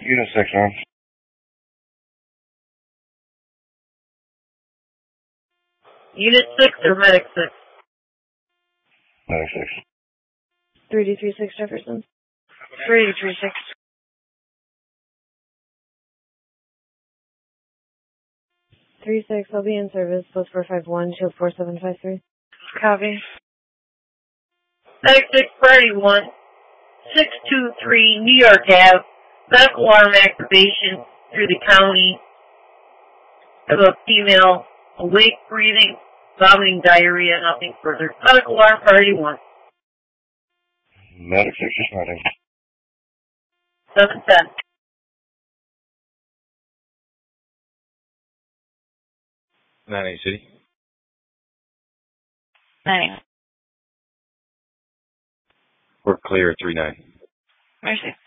Unit 6 on. Unit 6 or Medic 6? Medic 6. 3236 Jefferson. 3236. 36, I'll be in service. Post 451, shield 4753. Copy. Medic 6, priority 1, 623 New York Ave. Medical alarm activation through the county of a female, awake, breathing, vomiting, diarrhea, nothing further. Medical alarm, priority 1. Medic 6 responding. 710. City. 9. We're clear at 39. Mercy.